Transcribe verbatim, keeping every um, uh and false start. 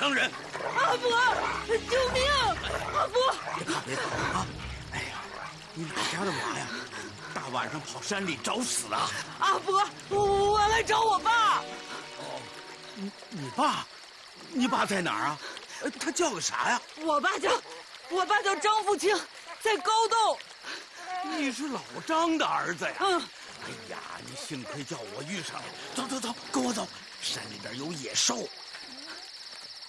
伤人。 阿伯，救命！阿伯， 别怕别怕啊！哎呀，你哪家的娃呀？大晚上跑山里找死啊！ 阿伯，我我来找我爸。 哦，你你爸，你爸在哪儿啊？他叫个啥呀？ 我爸叫，我爸叫张富清，在高洞。 你是老张的儿子呀？ 嗯。 哎呀，你幸亏叫我遇上了。走走走，跟我走，山里边有野兽。